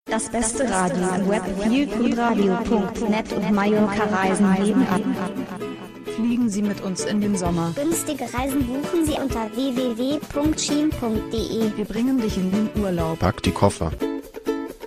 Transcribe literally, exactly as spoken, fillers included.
Das beste Radio im Web, feelgoodradio punkt net und Mallorca Reisen nebenan. Fliegen Sie mit uns in den Sommer. Günstige Reisen buchen Sie unter w w w punkt shein punkt de. Wir bringen dich in den Urlaub. Pack die Koffer.